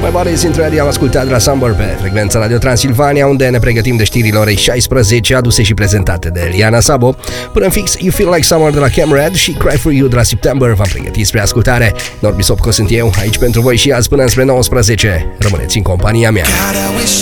My Body is in Ready am ascultat de la Summer pe frecvența Radio Transilvania, unde ne pregătim de știrile orei 16, aduse și prezentate de Liana Sabo. Până în fix, You Feel Like Summer de la Cam Red și Cry For You de la September v-am pregătit spre ascultare. Norbi Sopco sunt eu, aici pentru voi și azi până înspre 19. Rămâneți în compania mea. God, I wish